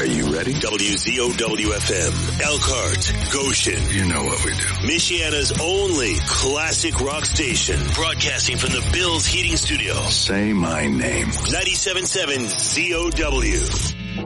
Are you ready? WZOW-FM, Elkhart, Goshen. You know what we do. Michiana's only classic rock station, broadcasting from the Bills Heating Studio. Say my name. 97.7 ZOW.